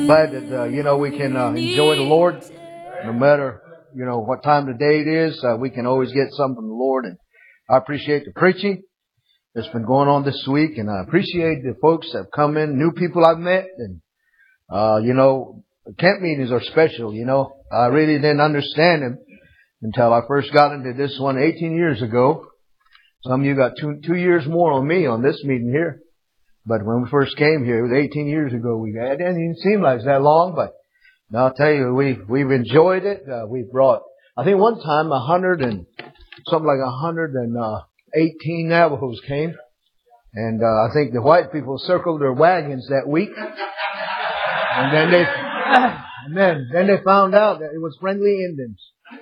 Glad that, we can enjoy the Lord no matter, what time of the day it is. We can always get something from the Lord. And I appreciate the preaching that's been going on this week. And I appreciate the folks that have come in, new people I've met. And, camp meetings are special, I really didn't understand them until I first got into this one 18 years ago. Some of you got two years more on me on this meeting here. But when we first came here, it was 18 years ago. It didn't even seem like it was that long, but I'll tell you, we've enjoyed it. We brought, I think one time 118 Navajos came. And, I think the white people circled their wagons that week. And then they found out that it was friendly Indians.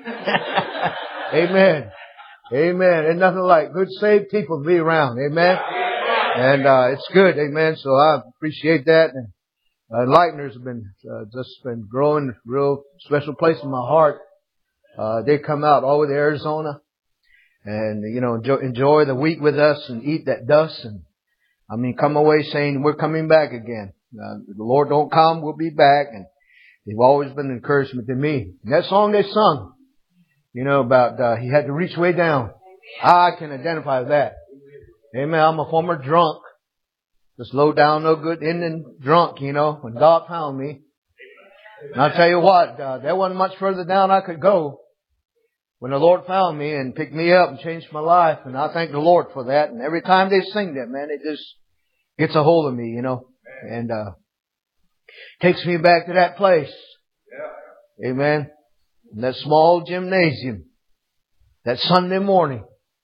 Amen. Amen. Ain't nothing like good saved people to be around. Amen. And, it's good. Amen. So I appreciate that. And, Enlighteners have been, just been growing, real special place in my heart. They come out all over Arizona and, enjoy the week with us and eat that dust. And come away saying we're coming back again. The Lord don't come, we'll be back. And they've always been an encouragement to me. And that song they sung, about, he had to reach way down. I can identify with that. Amen. I'm a former drunk. Just low down, no good Indian drunk, when God found me. And I'll tell you what, there wasn't much further down I could go when the Lord found me and picked me up and changed my life. And I thank the Lord for that. And every time they sing that, man, it just gets a hold of me, and, takes me back to that place. Amen. In that small gymnasium, that Sunday morning.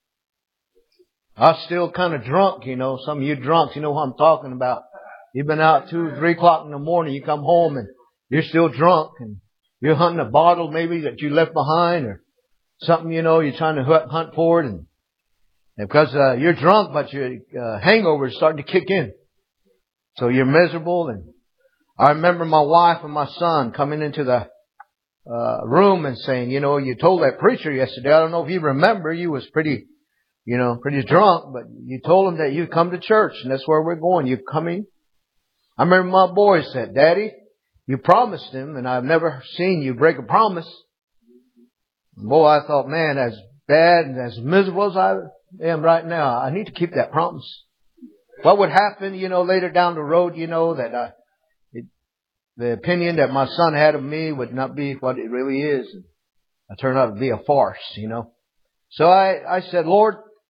I was still kind of drunk, Some of you drunks, you know what I'm talking about. You've been out 2, 3 o'clock in the morning. You come home and you're still drunk and you're hunting a bottle maybe that you left behind or something, you're trying to hunt for it. And because, you're drunk, but your, hangover is starting to kick in. So you're miserable. And I remember my wife and my son coming into the, room and saying, you told that preacher yesterday, I don't know if you remember, you was pretty drunk, but you told him that you'd come to church and that's where we're going. You're coming. I remember my boy said, Daddy, you promised him and I've never seen you break a promise. Boy, I thought, man, as bad and as miserable as I am right now, I need to keep that promise. What would happen, later down the road, that the opinion that my son had of me would not be what it really is. And it turned out to be a farce, So I said, Lord,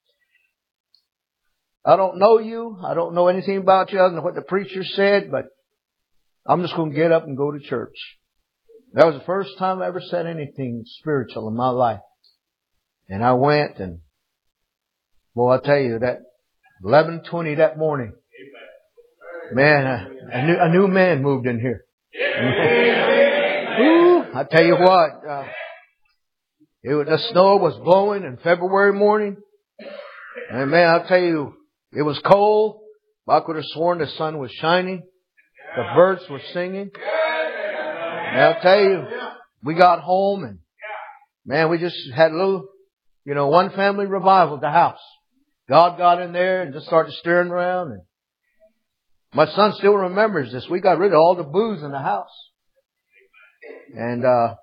I don't know you. I don't know anything about you other than what the preacher said, but I'm just going to get up and go to church. That was the first time I ever said anything spiritual in my life. And I went and, boy, I tell you, that 11:20 that morning, man, a new man moved in here. Ooh, I tell you what, the snow was blowing in February morning. And man, I'll tell you, it was cold. I could have sworn the sun was shining. The birds were singing. And I'll tell you, we got home and man, we just had a little, one family revival at the house. God got in there and just started stirring around. And my son still remembers this. We got rid of all the booze in the house. And,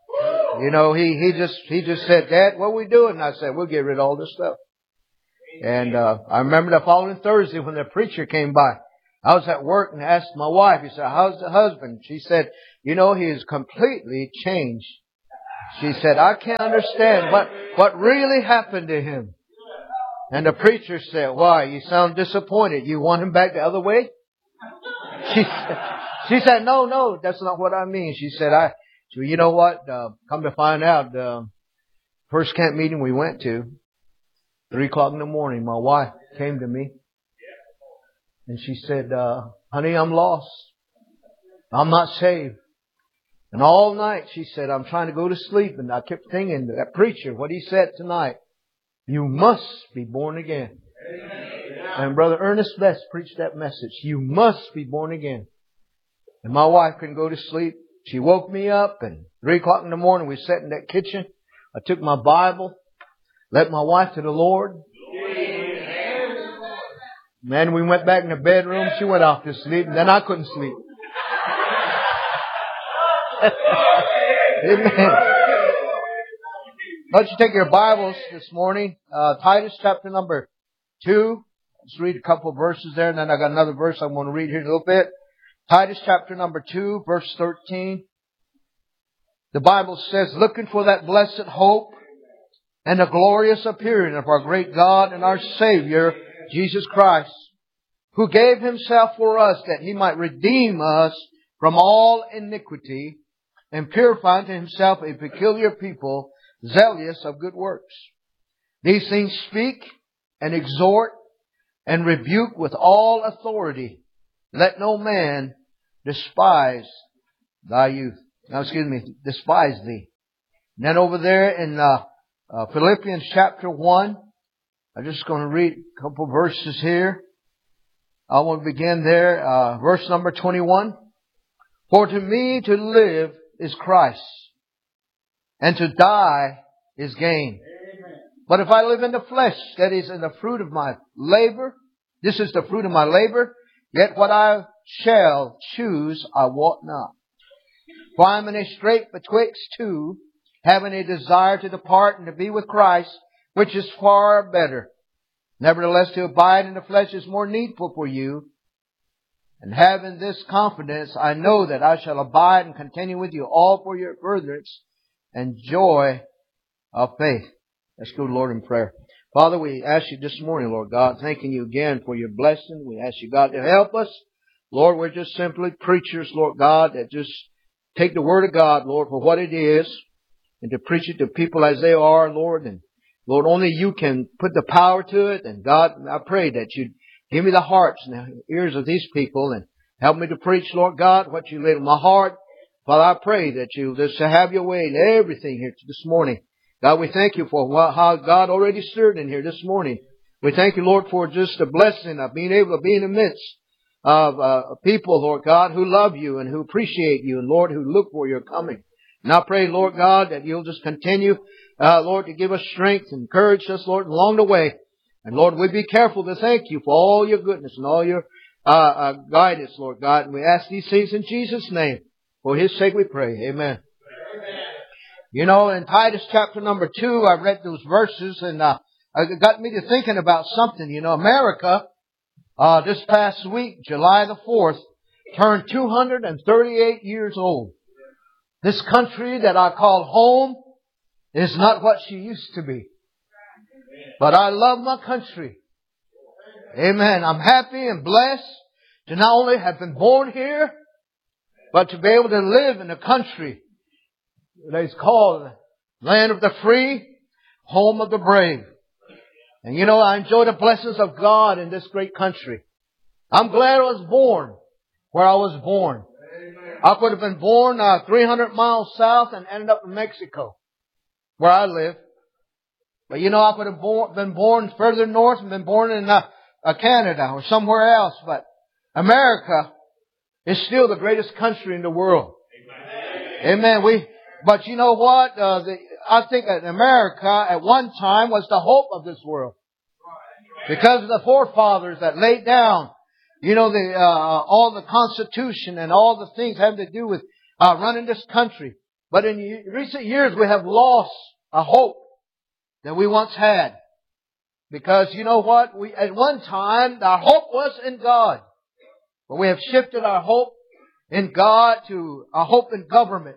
he just said, Dad, what are we doing? And I said, we'll get rid of all this stuff. And, I remember the following Thursday when the preacher came by. I was at work and asked my wife, he said, how's the husband? She said, he is completely changed. She said, I can't understand what really happened to him. And the preacher said, why? You sound disappointed. You want him back the other way? She said, no, that's not what I mean. She said, you know what? Come to find out, first camp meeting we went to, 3 o'clock in the morning, my wife came to me and she said, honey, I'm lost. I'm not saved. And all night she said, I'm trying to go to sleep. And I kept thinking, that preacher, what he said tonight, you must be born again. And Brother Ernest Best preached that message. You must be born again. And my wife couldn't go to sleep. She woke me up and 3 o'clock in the morning we sat in that kitchen. I took my Bible, led my wife to the Lord. Man, we went back in the bedroom. She went off to sleep and then I couldn't sleep. Amen. Why don't you take your Bibles this morning? Titus chapter number 2. Let's read a couple of verses there, and then I got another verse I'm going to read here in a little bit. Titus chapter number 2, verse 13. The Bible says, looking for that blessed hope and the glorious appearing of our great God and our Savior, Jesus Christ, who gave Himself for us that He might redeem us from all iniquity and purify unto Himself a peculiar people, zealous of good works. These things speak and exhort and rebuke with all authority. Let no man despise thy youth. Despise thee. And then over there in Philippians chapter 1, I'm just going to read a couple verses here. I want to begin there, verse number 21. For to me to live is Christ, and to die is gain. Amen. But if I live in the flesh, that is in the fruit of my labor, this is the fruit of my labor, yet what I shall choose I wot not. For I am in a strait betwixt two, having a desire to depart and to be with Christ, which is far better. Nevertheless, to abide in the flesh is more needful for you. And having this confidence, I know that I shall abide and continue with you all for your furtherance and joy of faith. Let's go to the Lord in prayer. Father, we ask you this morning, Lord God, thanking you again for your blessing. We ask you, God, to help us. Lord, we're just simply preachers, Lord God, that just take the Word of God, Lord, for what it is, and to preach it to people as they are, Lord. And Lord, only you can put the power to it. And God, I pray that you'd give me the hearts and the ears of these people and help me to preach, Lord God, what you laid on my heart. Father, I pray that you'll just have your way in everything here this morning. God, we thank you for how God already stirred in here this morning. We thank you, Lord, for just the blessing of being able to be in the midst of people, Lord God, who love you and who appreciate you, and Lord, who look for your coming. And I pray, Lord God, that you'll just continue, Lord, to give us strength and encourage us, Lord, along the way. And Lord, we be careful to thank you for all your goodness and all your guidance, Lord God. And we ask these things in Jesus' name. For His sake we pray. Amen. Amen. You know, in Titus chapter number 2, I read those verses, and it got me to thinking about something. You know, America, this past week, July the 4th, turned 238 years old. This country that I call home is not what she used to be. But I love my country. Amen. I'm happy and blessed to not only have been born here, but to be able to live in a country that is called land of the free, home of the brave. And you know, I enjoy the blessings of God in this great country. I'm glad I was born where I was born. I could have been born 300 miles south and ended up in Mexico, where I live. But you know, I could have been born further north and been born in Canada or somewhere else. But America is still the greatest country in the world. Amen. But you know what? I think that America at one time was the hope of this world, because of the forefathers that laid down, you know, all the Constitution and all the things having to do with running this country. But in recent years, we have lost a hope that we once had, because you know what? At one time, our hope was in God, but we have shifted our hope in God to a hope in government.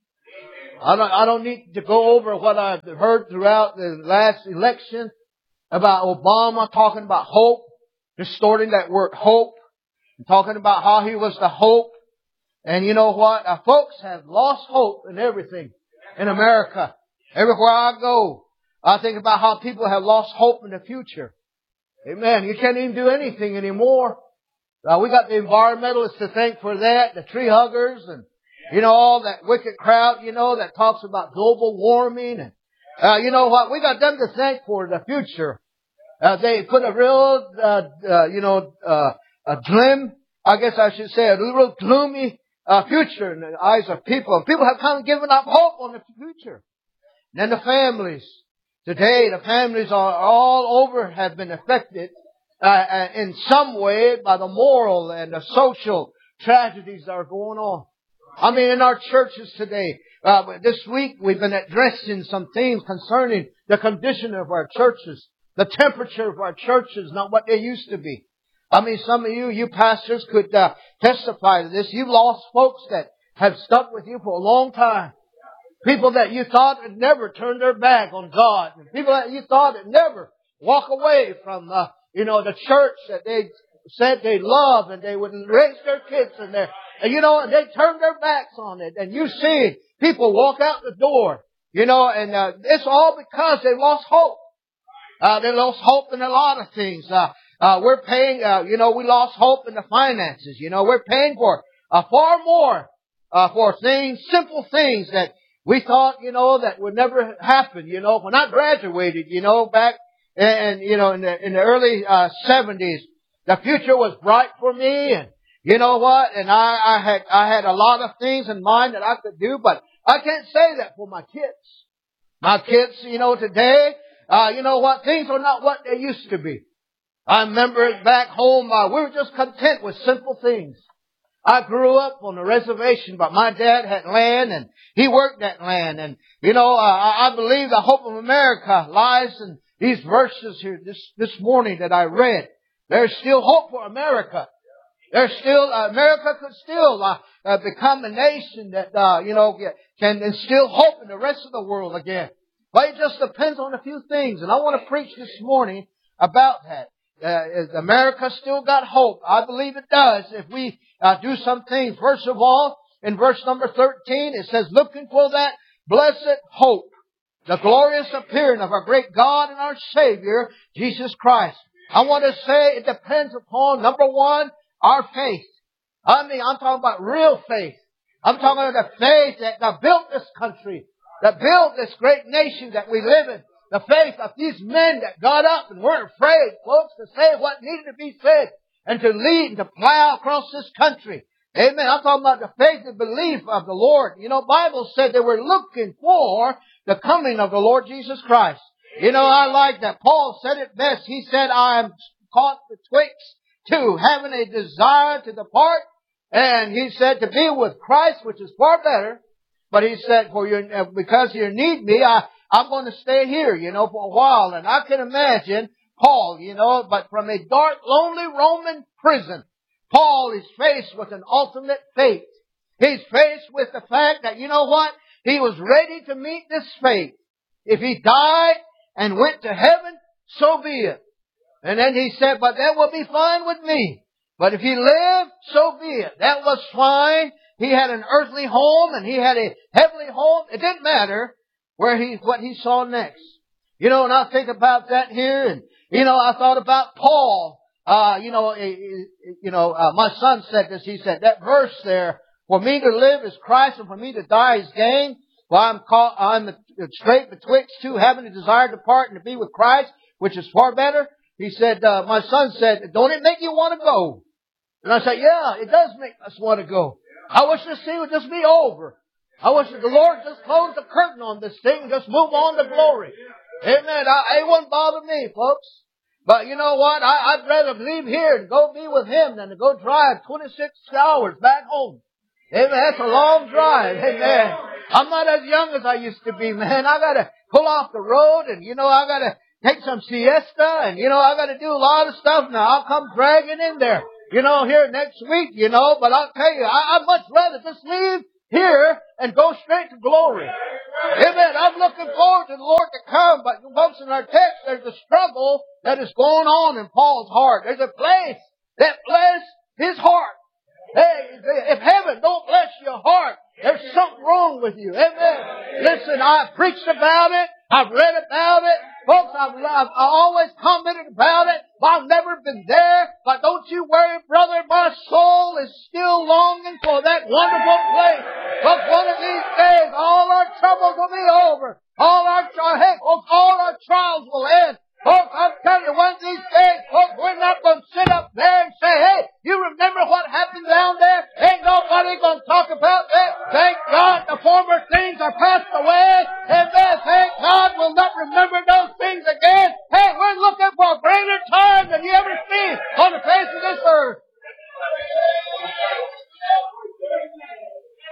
I don't need to go over what I've heard throughout the last election about Obama talking about hope, distorting that word hope, and talking about how he was the hope. And you know what? Our folks have lost hope in everything in America. Everywhere I go, I think about how people have lost hope in the future. Amen. You can't even do anything anymore. We got the environmentalists to thank for that, the tree huggers, and you know, all that wicked crowd, you know, that talks about global warming. And you know what? We got them to thank for the future. They put a real, a glim, I guess I should say, a real gloomy future in the eyes of people. And people have kind of given up hope on the future. And then the families. Today, the families are all over have been affected in some way by the moral and the social tragedies that are going on. I mean, in our churches today, this week we've been addressing some things concerning the condition of our churches. The temperature of our churches, not what they used to be. I mean, some of you pastors could testify to this. You've lost folks that have stuck with you for a long time. People that you thought would never turn their back on God. People that you thought would never walk away from, the church that they said they love, and they would raise their kids in there. And they turned their backs on it. And you see people walk out the door, and it's all because they lost hope. They lost hope in a lot of things. We're paying, we lost hope in the finances. We're paying for far more for things, simple things that we thought, that would never happen. When I graduated, back in the early 70s, the future was bright for me, and you know what? And I had a lot of things in mind that I could do, but I can't say that for my kids. My kids, today, things are not what they used to be. I remember back home, we were just content with simple things. I grew up on a reservation, but my dad had land and he worked that land. And, I believe the hope of America lies in these verses here this morning that I read. There's still hope for America. There's still, America could still become a nation that, can instill hope in the rest of the world again. But it just depends on a few things. And I want to preach this morning about that. America still got hope. I believe it does if we do some things. First of all, in verse number 13, it says, looking for that blessed hope, the glorious appearing of our great God and our Savior, Jesus Christ. I want to say it depends upon, number one, our faith. I mean, I'm talking about real faith. I'm talking about the faith that built this country, that built this great nation that we live in. The faith of these men that got up and weren't afraid, folks, to say what needed to be said and to lead and to plow across this country. Amen. I'm talking about the faith and belief of the Lord. Bible said they were looking for the coming of the Lord Jesus Christ. I like that. Paul said it best. He said, I am caught betwixt two, having a desire to depart. And he said to be with Christ, which is far better. But he said, because you need me, I'm going to stay here, for a while. And I can imagine Paul, but from a dark, lonely Roman prison, Paul is faced with an ultimate fate. He's faced with the fact that, He was ready to meet this fate. If he died and went to heaven, so be it. And then he said, but that will be fine with me. But if he lived, so be it. That was fine. He had an earthly home and he had a heavenly home. It didn't matter what he saw next. And I think about that here, and I thought about Paul. My son said this. He said that verse there, for me to live is Christ and for me to die is gain. Well, I'm straight betwixt two, having a desire to depart and to be with Christ, which is far better. He said, my son said, don't it make you want to go? And I said, yeah, it does make us want to go. I wish this thing would just be over. I wish that the Lord just closed the curtain on this thing and just move on to glory. Amen. It wouldn't bother me, folks. But you know what? I'd rather leave here and go be with Him than to go drive 26 hours back home. Amen. That's a long drive. Amen. I'm not as young as I used to be, man. I gotta pull off the road and, I gotta take some siesta and, I gotta do a lot of stuff now. I'll come dragging in there, here next week, but I'll tell you, I'd much rather just leave here and go straight to glory. Amen. I'm looking forward to the Lord to come, but folks, in our text, there's a struggle that is going on in Paul's heart. There's a place that bless his heart. Hey, if heaven don't bless your heart, there's something wrong with you. Amen. Listen, I've preached about it. I've read about it. Folks, I've always commented about it. I've never been there. But don't you worry, brother. My soul is still longing for that wonderful place. But one of these days, all our troubles will be over. All our trials will end. Folks, I'm telling you, one of these days, folks, we're not going to sit up there and say, hey, you remember what happened down there? Ain't nobody going to talk about that. Thank God the former things are passed away. Amen. Thank God we'll not remember those things again. Hey, we're looking for a greater time than you ever seen on the face of this earth.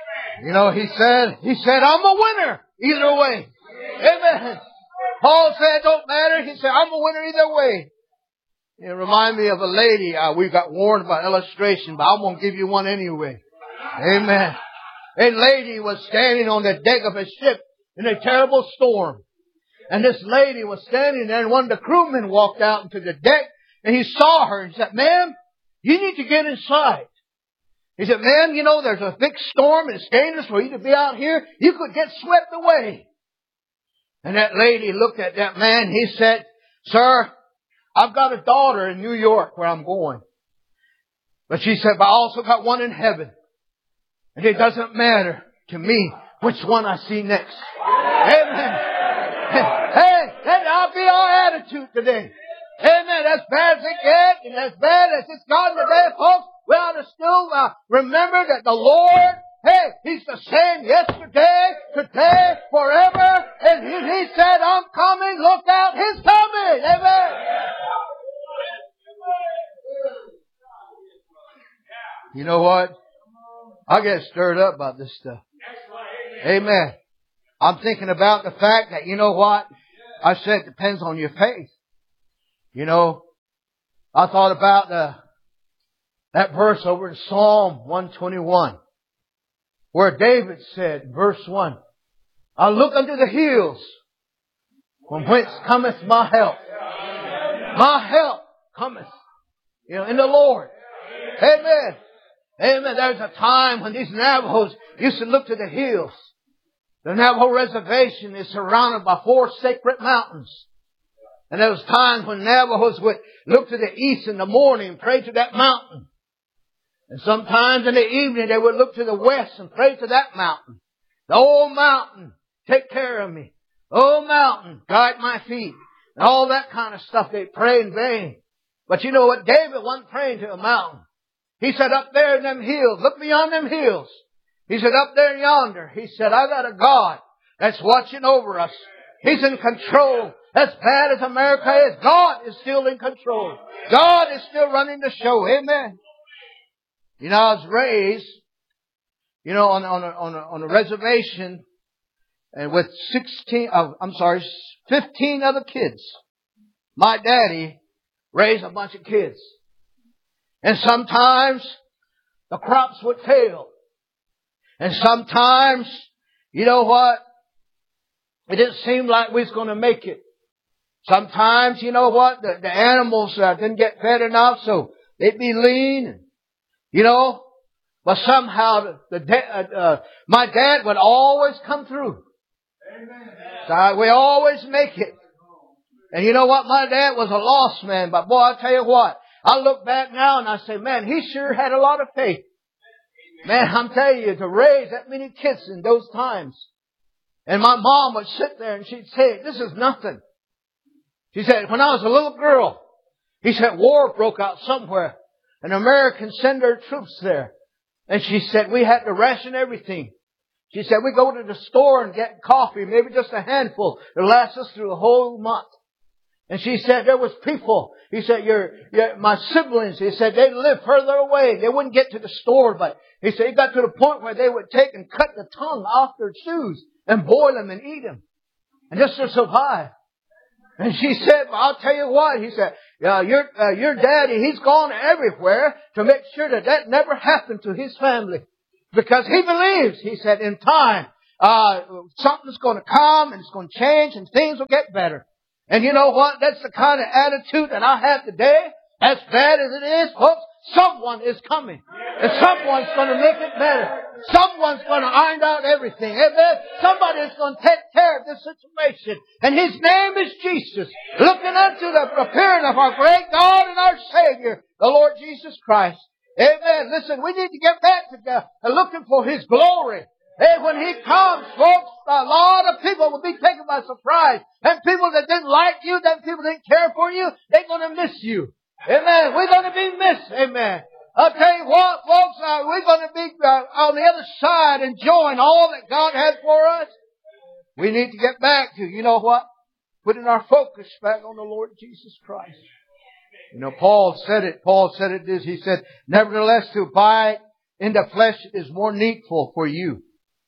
You know, he said, I'm a winner either way. Amen. Paul said, don't matter. He said, I'm a winner either way. It reminded me of a lady. We got warned about illustration, but I'm going to give you one anyway. Amen. A lady was standing on the deck of a ship in a terrible storm. And this lady was standing there, and one of the crewmen walked out into the deck, and he saw her and said, ma'am, you need to get inside. He said, ma'am, you know, there's a big storm and it's dangerous for you to be out here. You could get swept away. And that lady looked at that man. He said, sir, I've got a daughter in New York where I'm going. But she said, but I also got one in heaven. And it doesn't matter to me which one I see next. Amen. Hey, that'll be our attitude today. Amen. As bad as it gets and as bad as it's gotten today, folks, we ought to still remember that the Lord, hey, He's the same yesterday, today, forever. And He said, I'm coming. Look out. He's coming. Amen. You know what? I get stirred up about this stuff. Amen. I'm thinking about the fact that, you know what? I said it depends on your faith. You know, I thought about that verse over in Psalm 121, where David said, verse 1, I look unto the hills, from whence cometh my help. My help cometh, in the Lord. Amen. Amen. There's a time when these Navajos used to look to the hills. The Navajo reservation is surrounded by 4 sacred mountains. And there was times when Navajos would look to the east in the morning and pray to that mountain. And sometimes in the evening they would look to the west and pray to that mountain. The old mountain, take care of me. Oh mountain, guide my feet. And all that kind of stuff. They pray in vain. But you know what? David wasn't praying to a mountain. He said, up there in them hills, look beyond them hills. He said, up there yonder, he said, I got a God that's watching over us. He's in control. As bad as America is, God is still in control. God is still running the show. Amen. You know, I was raised, on a reservation, and with 15 other kids. My daddy raised a bunch of kids. And sometimes the crops would fail. And sometimes, you know what? It didn't seem like we was going to make it. Sometimes, you know what? The animals didn't get fed enough, so they'd be lean. But somehow my dad would always come through. So we always make it. And you know what? My dad was a lost man, but boy, I'll tell you what. I look back now and I say, man, he sure had a lot of faith. Man, I'm telling you, to raise that many kids in those times. And my mom would sit there and she'd say, this is nothing. She said, when I was a little girl, he said, war broke out somewhere. And Americans send their troops there. And she said, we had to ration everything. She said, we go to the store and get coffee, maybe just a handful. It'll last us through a whole month. And she said, there was people. He said, my siblings, he said, they lived further away. They wouldn't get to the store, but he said, it got to the point where they would take and cut the tongue off their shoes and boil them and eat them. And just to survive. And she said, well, I'll tell you what, he said, your daddy, he's gone everywhere to make sure that never happened to his family. Because he believes, he said, in time, something's going to come and it's going to change and things will get better. And you know what? That's the kind of attitude that I have today. As bad as it is, folks, someone is coming. And someone's going to make it better. Someone's going to iron out everything. Amen. Somebody's going to take care of this situation. And His name is Jesus. Looking unto the appearing of our great God and our Savior, the Lord Jesus Christ. Amen. Listen, we need to get back to looking for His glory. Hey, when He comes, folks, a lot of people will be taken by surprise. And people that didn't like you, that people didn't care for you, they're going to miss you. Amen. We're going to be missed. Amen. I'll tell you what, folks, we're going to be on the other side enjoying all that God has for us. We need to get back to, you know what? Putting our focus back on the Lord Jesus Christ. You know, Paul said this. He said, nevertheless, to abide in the flesh is more needful for you.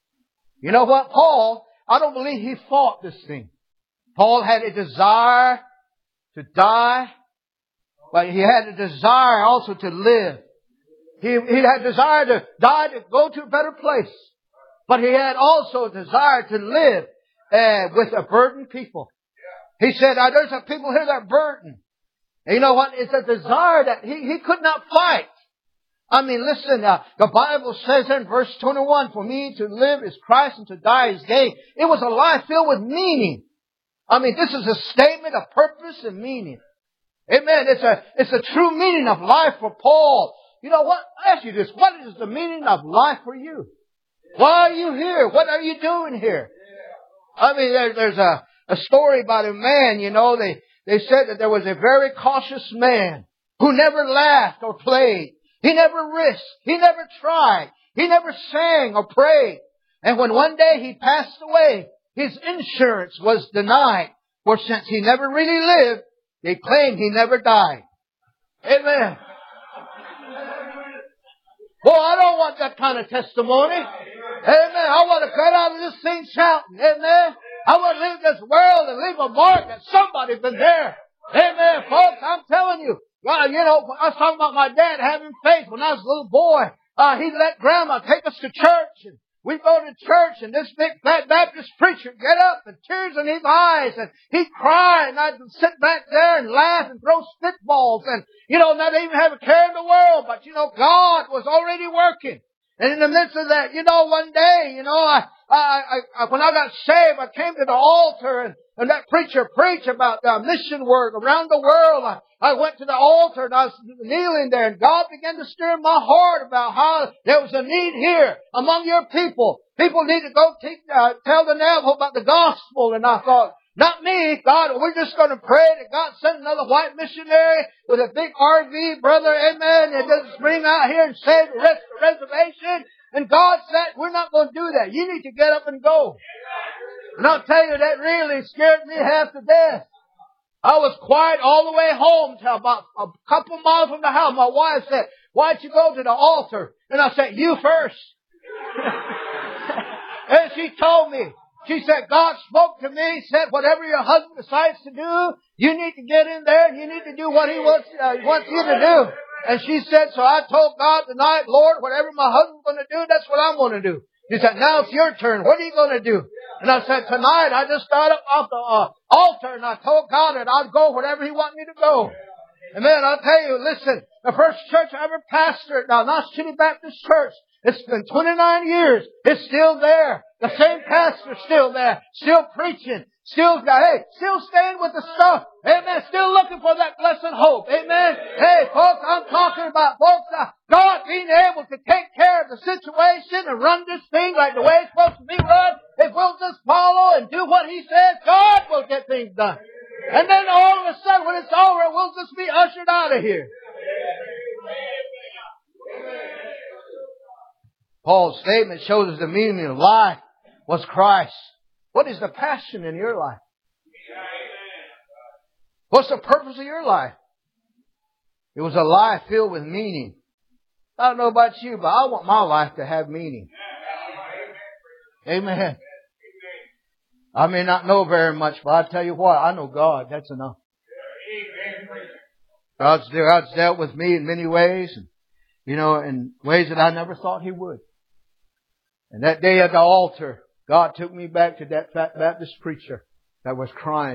You know what? Paul, I don't believe he fought this thing. Paul had a desire to die, but he had a desire also to live. He had a desire to die to go to a better place. But he had also a desire to live with a burdened people. He said, there's some people here that are burdened. And you know what? It's a desire that he could not fight. I mean, listen, the Bible says in verse 21, for me to live is Christ and to die is gain. It was a life filled with meaning. I mean, this is a statement of purpose and meaning. Amen. It's a true meaning of life for Paul. You know what? I ask you this. What is the meaning of life for you? Why are you here? What are you doing here? I mean, there's a story about a man, you know, they said that there was a very cautious man who never laughed or played. He never risked. He never tried. He never sang or prayed. And when one day he passed away, his insurance was denied. For since he never really lived, they claimed he never died. Amen. Well, I don't want that kind of testimony. Amen. I want to cut out of this thing shouting. Amen. I want to leave this world and leave a mark that somebody's been there. Amen. Folks, I'm telling you. Well, you know, I was talking about my dad having faith when I was a little boy. He let Grandma take us to church, and we'd go to church, and this big fat Baptist preacher get up and tears in his eyes, and he'd cry, and I'd sit back there and laugh and throw spitballs, and, you know, not even have a care in the world, but, you know, God was already working. And in the midst of that, you know, one day, you know, when I got saved, I came to the altar, and that preacher preached about mission work around the world. I went to the altar and I was kneeling there, and God began to stir in my heart about how there was a need here among your people. People need to go tell the Navajo about the gospel. And I thought, not me, God, we're just going to pray that God send another white missionary with a big RV, brother, amen, and just bring out here and save the rest of the reservation. And God said, we're not going to do that. You need to get up and go. And I'll tell you, that really scared me half to death. I was quiet all the way home till about a couple miles from the house. My wife said, why'd you go to the altar? And I said, you first. And she told me, she said, God spoke to me, said, whatever your husband decides to do, you need to get in there and you need to do what he wants you to do. And she said, so I told God tonight, Lord, whatever my husband's going to do, that's what I'm going to do. She said, now it's your turn. What are you going to do? And I said, tonight I just got up off the altar and I told God that I'd go wherever He wanted me to go. And man, I'll tell you, listen, the first church I ever pastored, now Knox City Baptist Church, it's been 29 years. It's still there. The same pastor's still there, still preaching, still staying with the stuff. Amen. Still looking for that blessed hope. Amen. Hey, folks, I'm talking about, folks, God being able to take care of the situation and run this thing like the way it's supposed to be run. If we'll just follow and do what He says, God will get things done. And then all of a sudden, when it's over, we'll just be ushered out of here. Paul's statement shows us the meaning of life was Christ. What is the passion in your life? What's the purpose of your life? It was a life filled with meaning. I don't know about you, but I want my life to have meaning. Amen. I may not know very much, but I tell you what, I know God. That's enough. God's dealt with me in many ways, and, you know, in ways that I never thought He would. And that day at the altar, God took me back to that fat Baptist preacher that was crying.